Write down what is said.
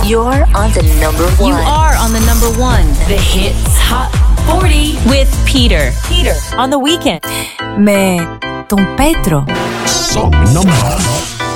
You're on the number one. You are on the number one. The Hits Hot 40 with Peter on the weekend. Mais ton Pedro. Song number